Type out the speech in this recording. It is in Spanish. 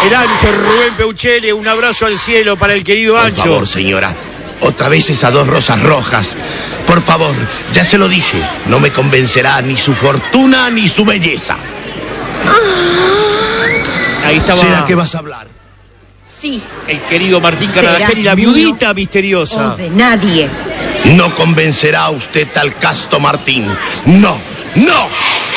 El Ancho, Rubén Peuchele, un abrazo al cielo para el querido Ancho. Por favor, señora, otra vez esas 2 rosas rojas. Por favor, ya se lo dije, no me convencerá ni su fortuna ni su belleza. Ahí estaba. ¿Será que vas a hablar? Sí. El querido Martín Carabajal y la viudita misteriosa. O de nadie. No convencerá a usted al casto Martín. No, no.